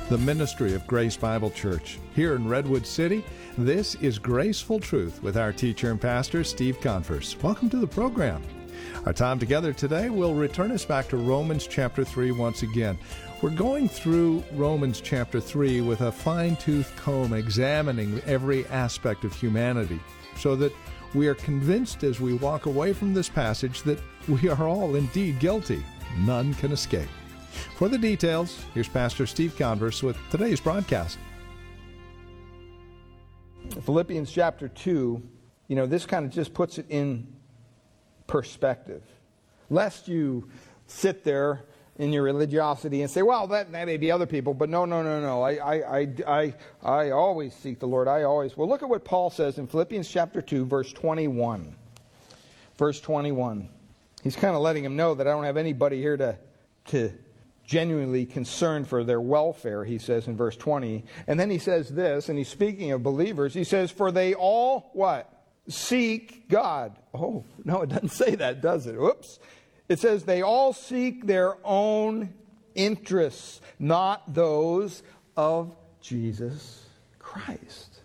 the ministry of Grace Bible Church. Here in Redwood City, this is Graceful Truth with our teacher and pastor, Steve Converse. Welcome to the program. Our time together today will return us back to Romans chapter 3 once again. We're going through Romans chapter 3 with a fine-tooth comb, examining every aspect of humanity, so that we are convinced as we walk away from this passage that we are all indeed guilty. None can escape. For the details, here's Pastor Steve Converse with today's broadcast. Philippians chapter 2, this kind of just puts it in perspective. Lest you sit there in your religiosity and say, well, that may be other people, but no. I always seek the Lord. Well, look at what Paul says in Philippians chapter 2, verse 21. Verse 21. He's kind of letting him know that I don't have anybody here to genuinely concerned for their welfare, he says in verse 20. And then he says this, and he's speaking of believers. He says, for they all, what? Seek God. Oh, no, it doesn't say that, does it? Whoops. It says they all seek their own interests, not those of Jesus Christ.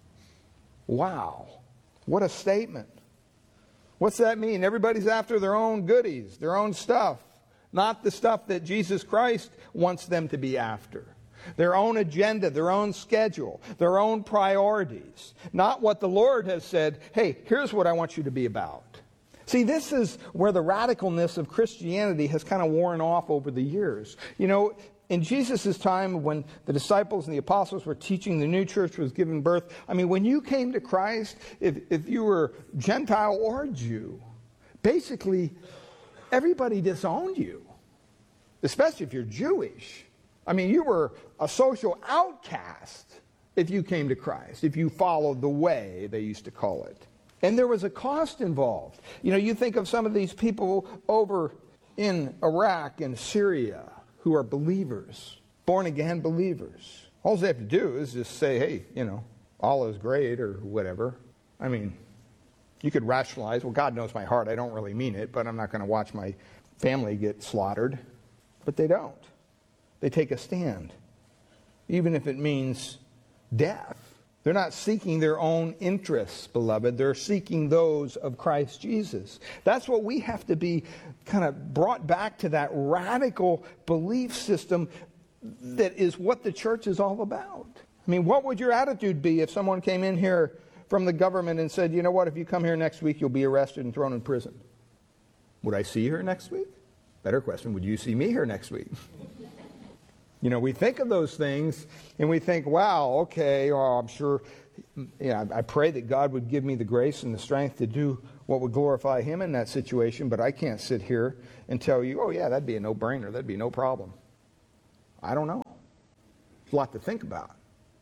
Wow. What a statement. What's that mean? Everybody's after their own goodies, their own stuff. Not the stuff that Jesus Christ wants them to be after. Their own agenda, their own schedule, their own priorities. Not what the Lord has said, hey, here's what I want you to be about. See, this is where the radicalness of Christianity has kind of worn off over the years. In Jesus' time, when the disciples and the apostles were teaching, the new church was giving birth. When you came to Christ, if you were Gentile or Jew, basically everybody disowned you, especially if you're Jewish. You were a social outcast if you came to Christ, if you followed the way, they used to call it. And there was a cost involved. You think of some of these people over in Iraq and Syria who are believers, born-again believers. All they have to do is just say, hey, Allah is great or whatever. You could rationalize, well, God knows my heart. I don't really mean it, but I'm not going to watch my family get slaughtered. But they don't. They take a stand, even if it means death. They're not seeking their own interests, beloved. They're seeking those of Christ Jesus. That's what we have to be kind of brought back to, that radical belief system that is what the church is all about. What would your attitude be if someone came in here from the government and said, you know what, if you come here next week, you'll be arrested and thrown in prison? Would I see her next week? Better question, would you see me here next week? We think of those things and we think, wow, okay, I'm sure, I pray that God would give me the grace and the strength to do what would glorify Him in that situation, but I can't sit here and tell you, oh yeah, that'd be a no-brainer, that'd be no problem. I don't know. It's a lot to think about.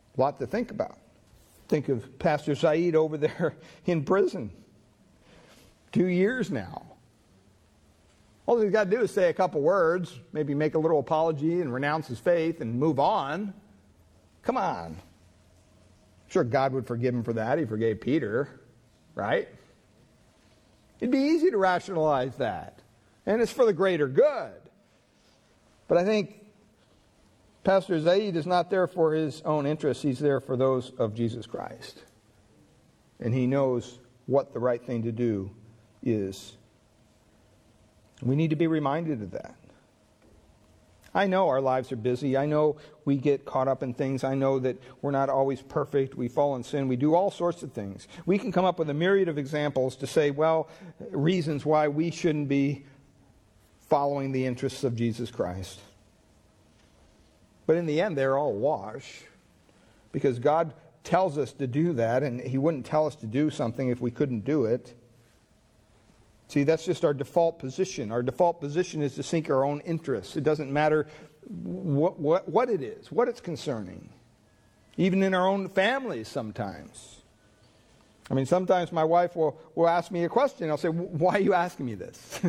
Think of Pastor Saeed over there in prison. 2 years now. All he's got to do is say a couple words, maybe make a little apology and renounce his faith and move on. Come on. I'm sure God would forgive him for that. He forgave Peter, right? It'd be easy to rationalize that. And it's for the greater good. But I think Pastor Zaid is not there for his own interests. He's there for those of Jesus Christ. And he knows what the right thing to do is. We need to be reminded of that. I know our lives are busy. I know we get caught up in things. I know that we're not always perfect. We fall in sin. We do all sorts of things. We can come up with a myriad of examples to say, reasons why we shouldn't be following the interests of Jesus Christ. But in the end, they're all wash, because God tells us to do that, and He wouldn't tell us to do something if we couldn't do it. See, that's just our default position. Our default position is to seek our own interests. It doesn't matter what it is, what it's concerning. Even in our own families sometimes. Sometimes my wife will ask me a question. I'll say, why are you asking me this?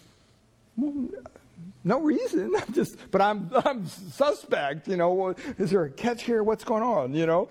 No reason. But I'm suspect, is there a catch here? What's going on,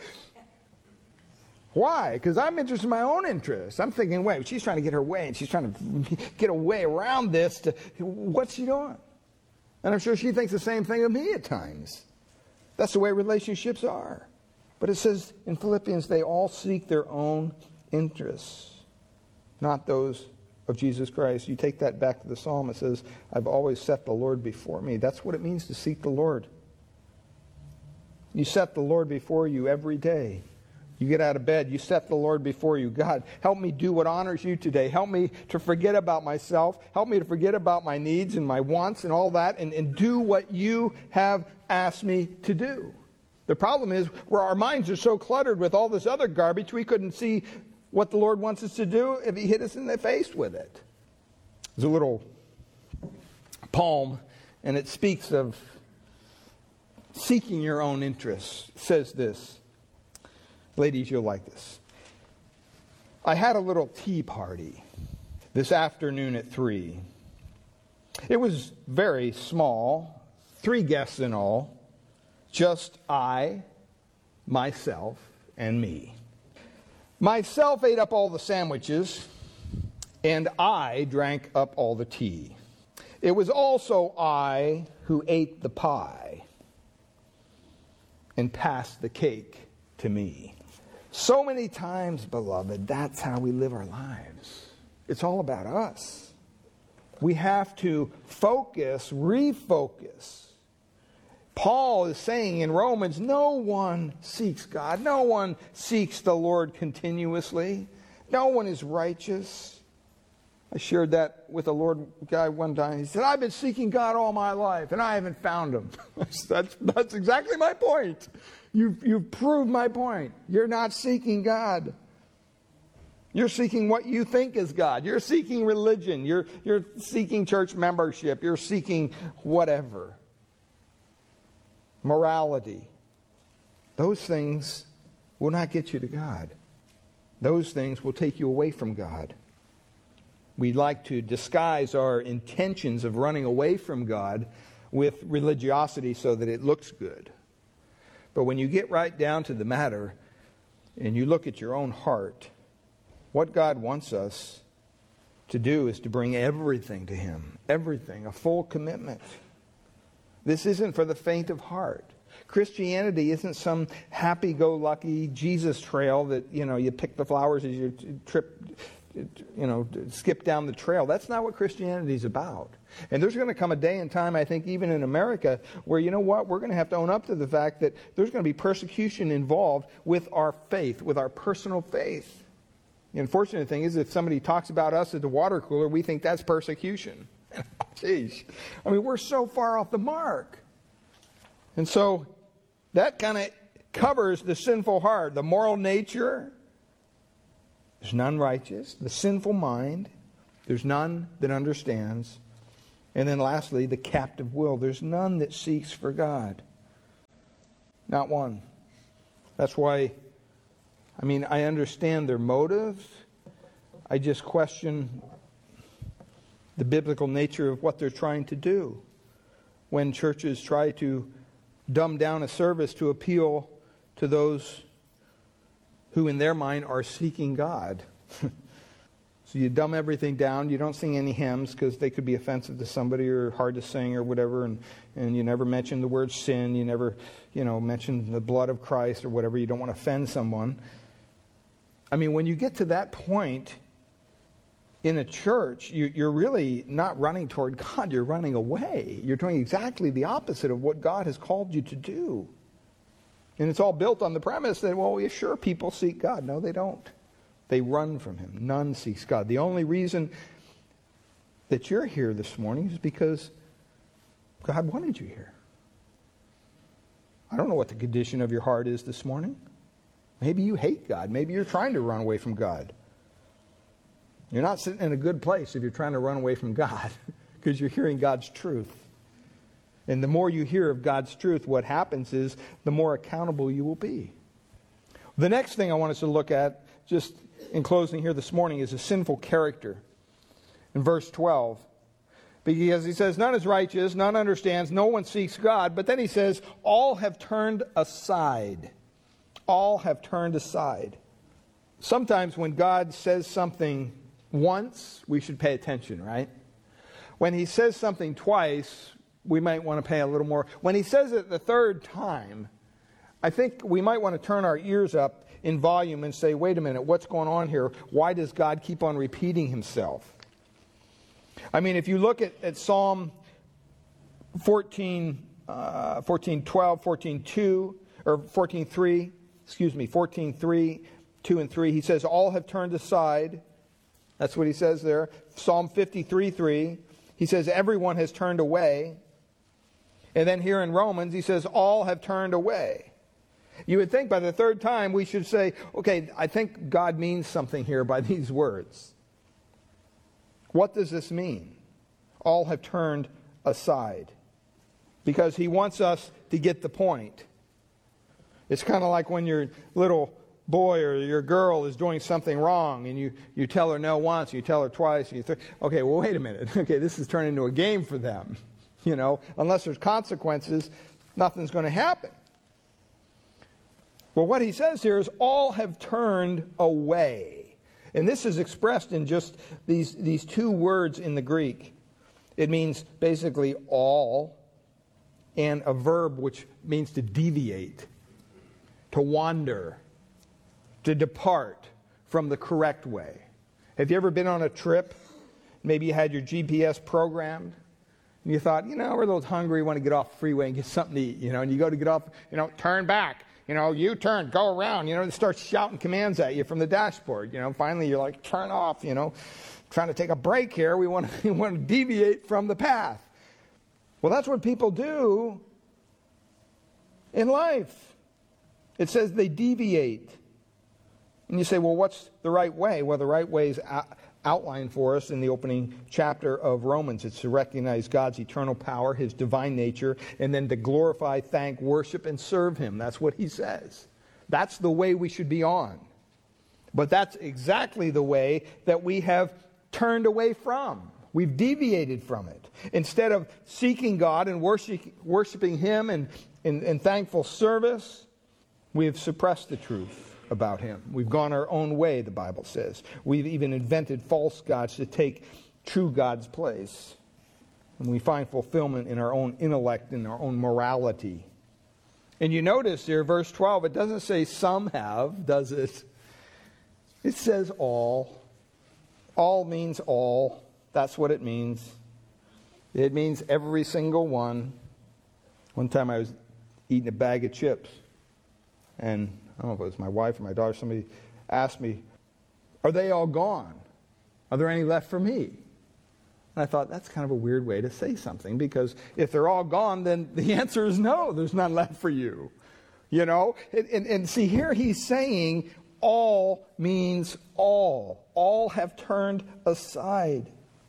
Why? Because I'm interested in my own interests. I'm thinking, wait, she's trying to get her way, and she's trying to get a way around this. What's she doing? And I'm sure she thinks the same thing of me at times. That's the way relationships are. But it says in Philippians, they all seek their own interests, not those of Jesus Christ. You take that back to the psalm, it says, I've always set the Lord before me. That's what it means to seek the Lord. You set the Lord before you every day. You get out of bed, you set the Lord before you. God, help me do what honors you today. Help me to forget about myself. Help me to forget about my needs and my wants and all that and do what you have asked me to do. The problem is where our minds are so cluttered with all this other garbage, we couldn't see what the Lord wants us to do if He hit us in the face with it. There's a little poem, and it speaks of seeking your own interests. It says this. Ladies, you'll like this. I had a little tea party this afternoon at 3. It was very small, 3 guests in all, just I, myself, and me. Myself ate up all the sandwiches, and I drank up all the tea. It was also I who ate the pie and passed the cake to me. So many times, beloved, that's how we live our lives. It's all about us. We have to focus, refocus. Paul is saying in Romans, no one seeks God. No one seeks the Lord continuously. No one is righteous. I shared that with a Lord guy one time. He said, I've been seeking God all my life, and I haven't found Him. That's exactly my point. You've proved my point. You're not seeking God. You're seeking what you think is God. You're seeking religion. You're seeking church membership. You're seeking whatever. Morality. Those things will not get you to God. Those things will take you away from God. We like to disguise our intentions of running away from God with religiosity so that it looks good. But when you get right down to the matter and you look at your own heart, what God wants us to do is to bring everything to Him. Everything. A full commitment. This isn't for the faint of heart. Christianity isn't some happy-go-lucky Jesus trail that, you pick the flowers as you skip down the trail. That's not what Christianity is about. And there's going to come a day and time, I think, even in America, where, we're going to have to own up to the fact that there's going to be persecution involved with our faith, with our personal faith. The unfortunate thing is if somebody talks about us at the water cooler, we think that's persecution. Jeez. We're so far off the mark. And so that kind of covers the sinful heart, the moral nature. There's none righteous. The sinful mind. There's none that understands. And then lastly, the captive will. There's none that seeks for God. Not one. That's why, I understand their motives. I just question the biblical nature of what they're trying to do. When churches try to dumb down a service to appeal to those who in their mind are seeking God. So you dumb everything down. You don't sing any hymns because they could be offensive to somebody or hard to sing or whatever. And you never mention the word sin. You never, mention the blood of Christ or whatever. You don't want to offend someone. When you get to that point in a church, you're really not running toward God. You're running away. You're doing exactly the opposite of what God has called you to do. And it's all built on the premise that, sure, people seek God. No, they don't. They run from Him. None seeks God. The only reason that you're here this morning is because God wanted you here. I don't know what the condition of your heart is this morning. Maybe you hate God. Maybe you're trying to run away from God. You're not sitting in a good place if you're trying to run away from God because you're hearing God's truth. And the more you hear of God's truth, what happens is the more accountable you will be. The next thing I want us to look at, just in closing here this morning, is a sinful character. In verse 12. Because he says, none is righteous, none understands, no one seeks God. But then he says, all have turned aside. All have turned aside. Sometimes when God says something once, we should pay attention, right? When He says something twice, we might want to pay a little more. When he says it the third time, I think we might want to turn our ears up in volume and say, wait a minute, what's going on here? Why does God keep on repeating himself? I mean, if you look at Psalm 14:12, 14:2, or 14:3, 14:3, 2 and 3, he says, all have turned aside. That's what he says there. Psalm 53:3, he says, everyone has turned away. And then here in Romans, he says, all have turned away. You would think by the third time we should say, okay, I think God means something here by these words. What does this mean? All have turned aside. Because he wants us to get the point. It's kind of like when your little boy or your girl is doing something wrong and you tell her no once, you tell her twice, okay, well, wait a minute. Okay, this is turning into a game for them. You know, unless there's consequences, nothing's going to happen. Well, what he says here is all have turned away. And this is expressed in just these two words in the Greek. It means basically all and a verb which means to deviate, to wander, to depart from the correct way. Have you ever been on a trip? Maybe you had your GPS programmed. And you thought, we're a little hungry, want to get off the freeway and get something to eat, and you go to get off, turn back, U-turn, go around, it starts shouting commands at you from the dashboard, finally you're like, turn off, trying to take a break here, we want to deviate from the path. Well, that's what people do in life. It says they deviate. And you say, well, what's the right way? Well, the right way is outlined for us in the opening chapter of Romans. It's to recognize God's eternal power, his divine nature, and then to glorify, thank, worship, and serve him. That's what he says. That's the way we should be on. But that's exactly the way that we have turned away from. We've deviated from it. Instead of seeking God and worshiping him in thankful service, we have suppressed the truth about him. We've gone our own way, the Bible says. We've even invented false gods to take true God's place. And we find fulfillment in our own intellect and our own morality. And you notice here, verse 12, it doesn't say some have, does it? It says all. All means all. That's what it means. It means every single one. One time I was eating a bag of chips, and I don't know if it was my wife or my daughter, somebody asked me, are they all gone? Are there any left for me? And I thought, that's kind of a weird way to say something, because if they're all gone, then the answer is no, there's none left for you. And see, here he's saying all means all. All have turned aside.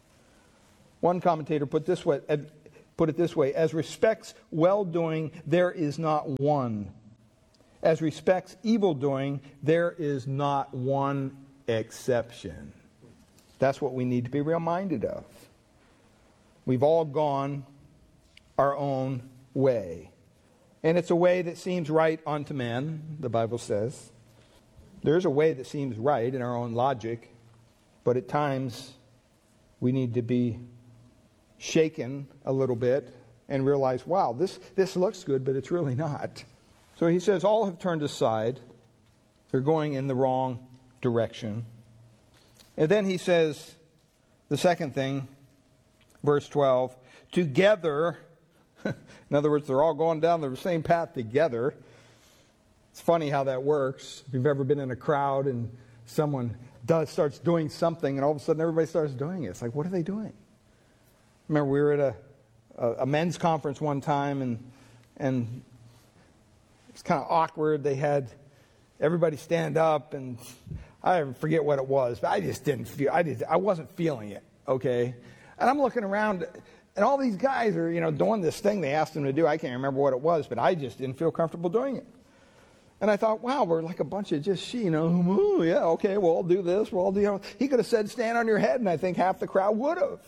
One commentator put it this way, as respects well-doing, there is not one. As respects evil-doing, there is not one exception. That's what we need to be reminded of. We've all gone our own way. And it's a way that seems right unto men, the Bible says. There's a way that seems right in our own logic, but at times we need to be shaken a little bit and realize, wow, this looks good, but it's really not. So he says, all have turned aside. They're going in the wrong direction. And then he says, the second thing, verse 12, together, in other words, they're all going down the same path together. It's funny how that works. If you've ever been in a crowd and someone starts doing something and all of a sudden everybody starts doing it. It's like, what are they doing? Remember, we were at a men's conference one time, and it's kind of awkward. They had everybody stand up, and I forget what it was, but I just didn't feel. I wasn't feeling it. Okay, and I'm looking around, and all these guys are doing this thing they asked them to do. I can't remember what it was, but I just didn't feel comfortable doing it. And I thought, wow, we're like a bunch of just yeah, okay, we'll all do this. We'll all do. He could have said, "Stand on your head," and I think half the crowd would have.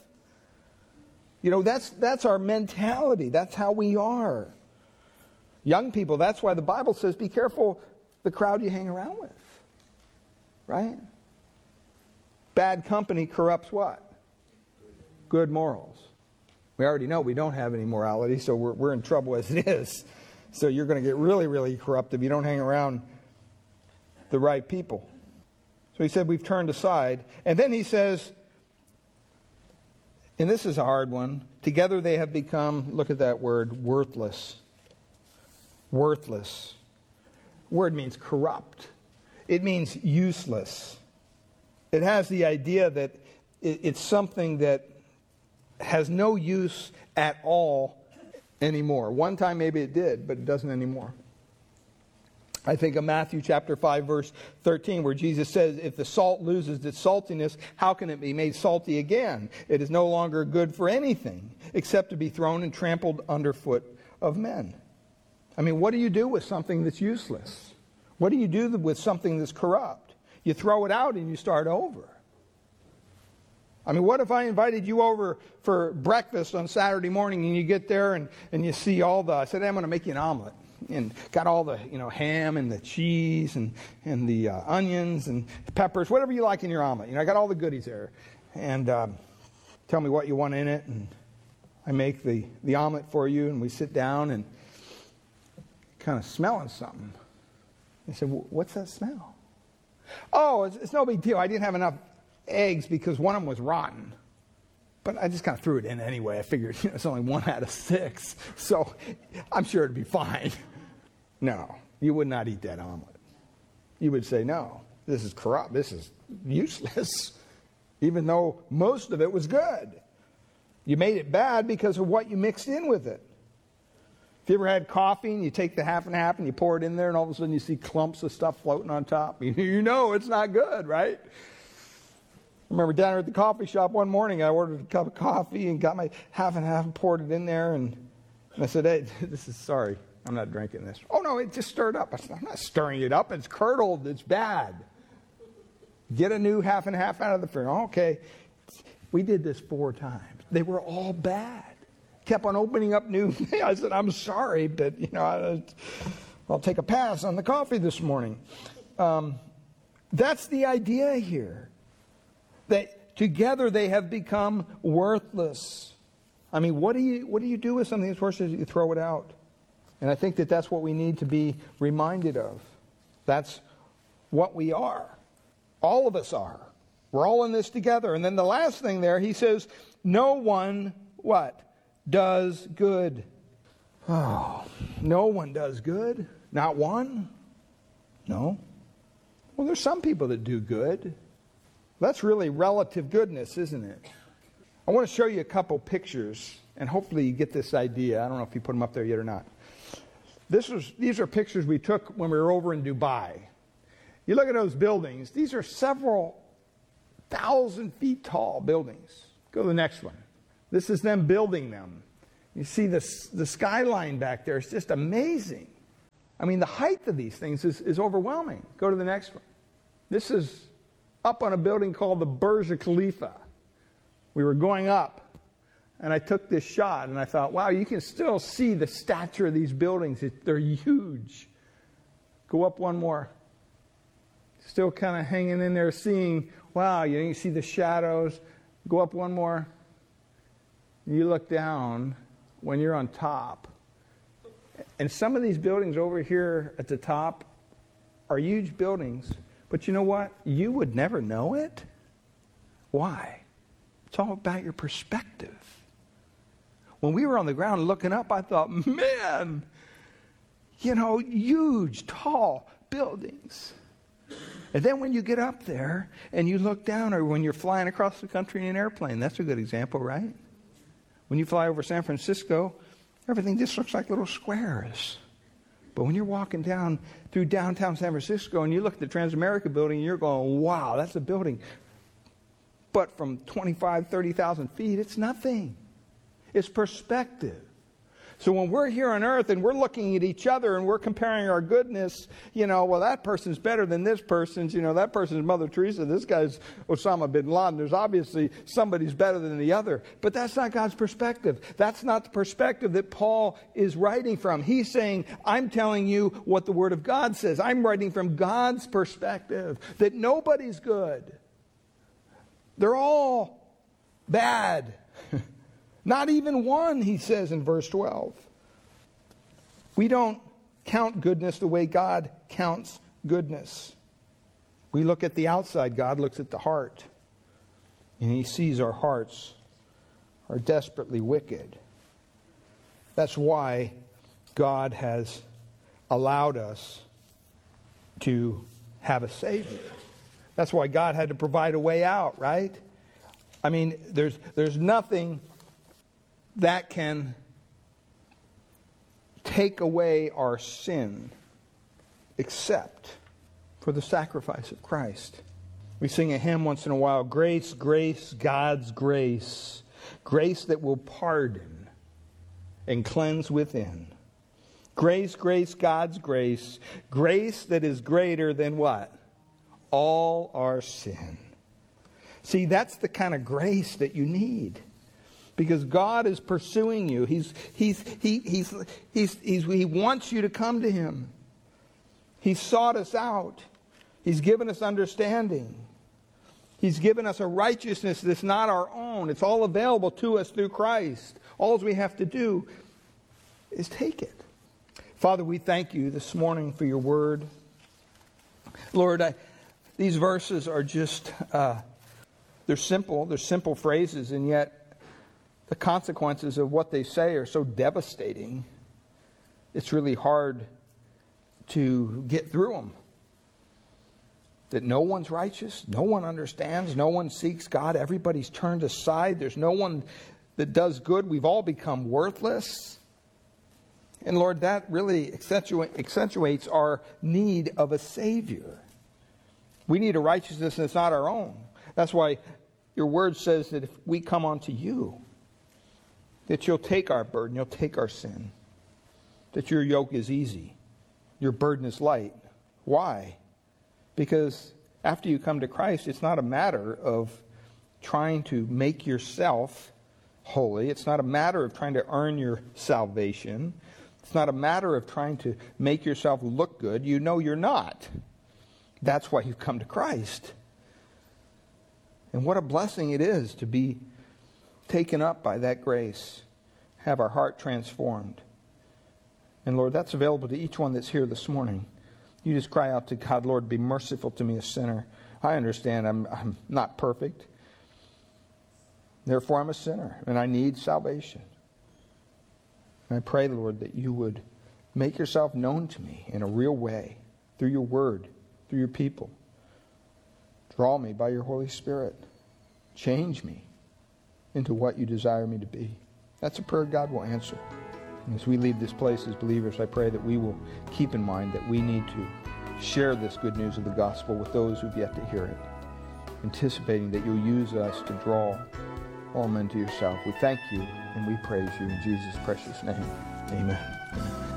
That's our mentality. That's how we are. Young people, that's why the Bible says, be careful the crowd you hang around with. Right? Bad company corrupts what? Good morals. We already know we don't have any morality, so we're in trouble as it is. So you're going to get really, really corrupt if you don't hang around the right people. So he said we've turned aside. And then he says, and this is a hard one, together they have become, look at that word, worthless. Worthless. Word means corrupt. It means useless. It has the idea that it's something that has no use at all anymore. One time maybe it did, but it doesn't anymore. I think of Matthew chapter 5, verse 13, where Jesus says, if the salt loses its saltiness, how can it be made salty again? It is no longer good for anything except to be thrown and trampled underfoot of men. I mean, what do you do with something that's useless? What do you do with something that's corrupt? You throw it out and you start over. I mean, what if I invited you over for breakfast on Saturday morning and you get there and you see I said, hey, I'm going to make you an omelet. And got all the, ham and the cheese and the onions and peppers, whatever you like in your omelet. I got all the goodies there. And tell me what you want in it. And I make the omelet for you. And we sit down and kind of smelling something. I said, what's that smell? Oh, it's no big deal. I didn't have enough eggs because one of them was rotten. But I just kind of threw it in anyway. I figured it's only 1 out of 6. So I'm sure it'd be fine. No, you would not eat that omelet. You would say, no, this is corrupt. This is useless. Even though most of it was good. You made it bad because of what you mixed in with it. If you ever had coffee and you take the half and half and you pour it in there and all of a sudden you see clumps of stuff floating on top, you know it's not good, right? I remember down at the coffee shop one morning, I ordered a cup of coffee and got my half and half and poured it in there. And I said, hey, sorry, I'm not drinking this. Oh, no, it just stirred up. I said, I'm not stirring it up. It's curdled. It's bad. Get a new half and half out of the fridge. Okay. We did this 4 times. They were all bad. Kept on opening up new things. I said, I'm sorry, but, I'll take a pass on the coffee this morning. That's the idea here. That together they have become worthless. I mean, what do you do with something that's worthless? You throw it out. And I think that's what we need to be reminded of. That's what we are. All of us are. We're all in this together. And then the last thing there, he says, no one, what? Does good. Oh, no one does good? Not one? No. Well, there's some people that do good. That's really relative goodness, isn't it? I want to show you a couple pictures, and hopefully you get this idea. I don't know if you put them up there yet or not. These are pictures we took when we were over in Dubai. You look at those buildings. These are several 1,000 feet tall buildings. Go to the next one. This is them building them. You see the skyline back there. It's just amazing. I mean, the height of these things is overwhelming. Go to the next one. This is up on a building called the Burj Khalifa. We were going up, and I took this shot, and I thought, wow, you can still see the stature of these buildings. They're huge. Go up one more. Still kind of hanging in there, seeing, wow, you see the shadows. Go up one more. You look down when you're on top. And some of these buildings over here at the top are huge buildings. But you know what? You would never know it. Why? It's all about your perspective. When we were on the ground looking up, I thought, man, huge, tall buildings. And then when you get up there and you look down, or when you're flying across the country in an airplane, that's a good example, right? When you fly over San Francisco, everything just looks like little squares. But when you're walking down through downtown San Francisco and you look at the Transamerica building, you're going, wow, that's a building. But from 25, 30,000 feet, it's nothing. It's perspective. So when we're here on earth and we're looking at each other and we're comparing our goodness, well, that person's better than this person's, that person's Mother Teresa, this guy's Osama bin Laden. There's obviously somebody's better than the other. But that's not God's perspective. That's not the perspective that Paul is writing from. He's saying, I'm telling you what the Word of God says. I'm writing from God's perspective, that nobody's good. They're all bad. Not even one, he says in verse 12. We don't count goodness the way God counts goodness. We look at the outside, God looks at the heart. And he sees our hearts are desperately wicked. That's why God has allowed us to have a Savior. That's why God had to provide a way out, right? I mean, there's nothing that can take away our sin except for the sacrifice of Christ. We sing a hymn once in a while, grace, grace, God's grace. Grace that will pardon and cleanse within. Grace, grace, God's grace. Grace that is greater than what? All our sin. See, that's the kind of grace that you need. Because God is pursuing you. He wants you to come to Him. He's sought us out. He's given us understanding. He's given us a righteousness that's not our own. It's all available to us through Christ. All we have to do is take it. Father, we thank you this morning for your word. Lord, these verses are just, they're simple. They're simple phrases, and yet the consequences of what they say are so devastating. It's really hard to get through them. That no one's righteous, no one understands, no one seeks God, everybody's turned aside, there's no one that does good, we've all become worthless. And Lord, that really accentuates our need of a Savior. We need a righteousness that's not our own. That's why your word says that if we come unto you, that you'll take our burden, you'll take our sin, that your yoke is easy, your burden is light. Why? Because after you come to Christ, it's not a matter of trying to make yourself holy. It's not a matter of trying to earn your salvation. It's not a matter of trying to make yourself look good. You know you're not. That's why you've come to Christ. And what a blessing it is to be taken up by that grace, have our heart transformed. And Lord, that's available to each one that's here this morning. You just cry out to God, Lord, be merciful to me, a sinner. I understand I'm not perfect. Therefore, I'm a sinner, and I need salvation. And I pray, Lord, that you would make yourself known to me in a real way, through your word, through your people. Draw me by your Holy Spirit. Change me into what you desire me to be. That's a prayer God will answer. And as we leave this place as believers, I pray that we will keep in mind that we need to share this good news of the gospel with those who've yet to hear it, anticipating that you'll use us to draw all men to yourself. We thank you and we praise you in Jesus' precious name. Amen.